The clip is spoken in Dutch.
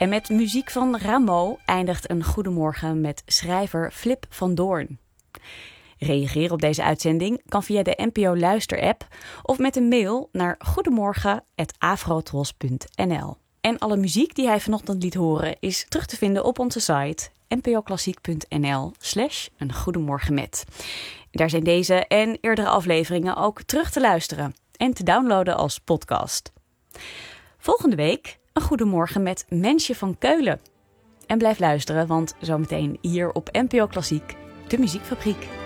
En met muziek van Rameau eindigt een goedemorgen met schrijver Flip van Doorn. Reageren op deze uitzending kan via de NPO Luister-app of met een mail naar goedemorgen@afrotros.nl. En alle muziek die hij vanochtend liet horen is terug te vinden op onze site npoklassiek.nl/eengoedemorgenmet. Daar zijn deze en eerdere afleveringen ook terug te luisteren en te downloaden als podcast. Volgende week een goedemorgen met Mensje van Keulen. En blijf luisteren, want zometeen hier op NPO Klassiek, de Muziekfabriek.